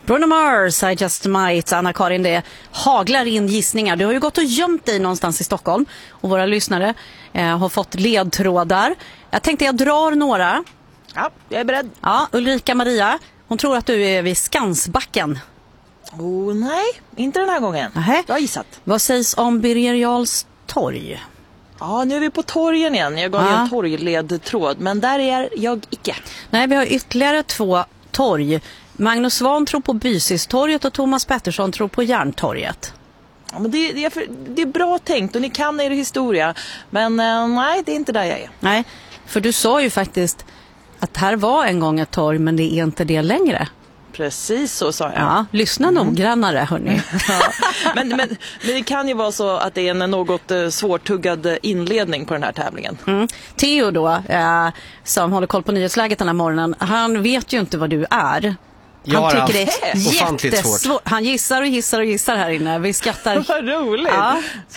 Bruno Mars, I Just Might. Anna-Karin, det haglar in gissningar. Du har ju gått och gömt dig någonstans i Stockholm. Och våra lyssnare har fått ledtrådar. Jag tänkte jag drar några. Ja, jag är beredd. Ja, Ulrika Maria, hon tror att du är vid Skansbacken. Oh, nej, inte den här gången. Nähä. Jag har gissat. Vad sägs om Birger Jarls torg? Ja, nu är vi på torgen igen. Jag gav ju en torgledtråd, men där är jag icke. Nej, vi har ytterligare 2 torg. Magnus Svahn tror på Bysistorget och Thomas Pettersson tror på Järntorget. Ja, men det är bra tänkt och ni kan er historia. Men nej, det är inte där jag är. Nej, för du sa ju faktiskt att här var en gång ett torg, men det är inte det längre. Precis så sa jag. Ja, lyssna noggrannare, hörni. Ja. Men det kan ju vara så att det är en något svårtuggad inledning på den här tävlingen. Theo då, som håller koll på nyhetsläget den här morgonen, han vet ju inte vad du är. Han tycker det är jättesvårt. Han gissar och gissar här inne. Vi skrattar. Vad roligt. Ja.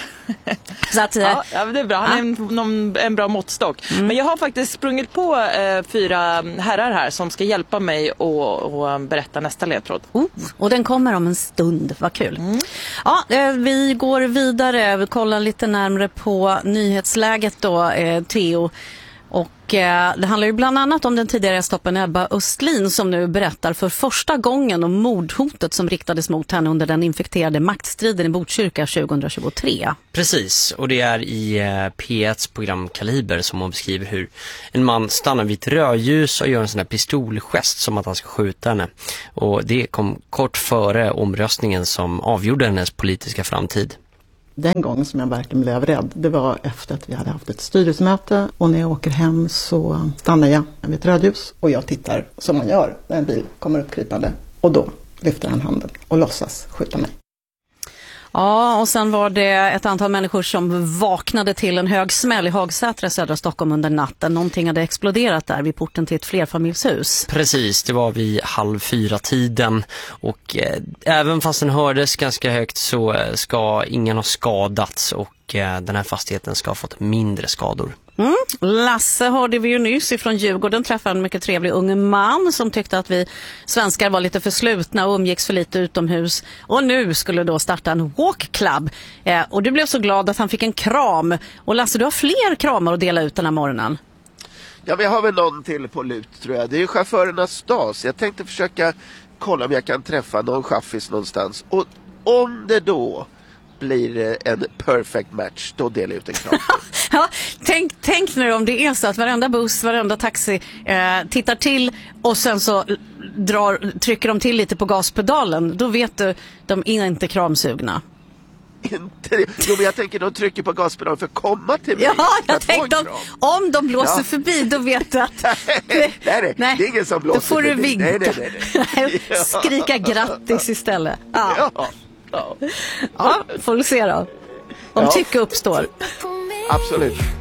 Så att, ja, det är bra. Han är en bra måttstock. Men jag har faktiskt sprungit på 4 herrar här som ska hjälpa mig och berätta nästa ledtråd. Och den kommer om en stund. Vad kul. Ja, vi går vidare. Vi kollar lite närmare på nyhetsläget då, Theo. Och det handlar ju bland annat om den tidigare stoppen Ebba Östlin som nu berättar för första gången om mordhotet som riktades mot henne under den infekterade maktstriden i Botkyrka 2023. Precis, och det är i P1s program Kaliber som hon beskriver hur en man stannar vid ett rödljus och gör en sån här pistolgest som att han ska skjuta henne. Och det kom kort före omröstningen som avgjorde hennes politiska framtid. Den gången som jag verkligen blev rädd, det var efter att vi hade haft ett styrelsemöte och när jag åker hem så stannar jag vid ett rödljus och jag tittar som man gör när en bil kommer uppkrypande och då lyfter han handen och låtsas skjuta mig. Ja, och sen var det ett antal människor som vaknade till en hög smäll i Hagsätra, södra Stockholm under natten. Någonting hade exploderat där vid porten till ett flerfamiljshus. Precis, det var vid 3:30 och även fast den hördes ganska högt så ska ingen ha skadats och den här fastigheten ska ha fått mindre skador. Lasse hörde vi ju nyss ifrån Djurgården, träffade en mycket trevlig ung man som tyckte att vi svenskar var lite för slutna och umgicks för lite utomhus och nu skulle då starta en walkclub och du blev så glad att han fick en kram. Och Lasse, du har fler kramar att dela ut den här morgonen. Ja, men jag har väl någon till på lut tror jag. Det är ju chaufförernas dag, så jag tänkte försöka kolla om jag kan träffa någon chaffis någonstans. Och om det då blir en perfect match, då delar jag ut en kram. Ja, tänk nu om det är så att varenda buss, varenda taxi tittar till och sen så trycker de till lite på gaspedalen. Då vet du, de är inte kramsugna. Inte, jo, men jag tänker de trycker på gaspedalen för att komma till mig. Ja, jag tänkte om de blåser förbi, då vet du att nej, det är ingen som blåser. Då får förbi. Du vinka. Nej. Skrika grattis istället. Ja, får du se då. Om tycke uppstår. Absolut.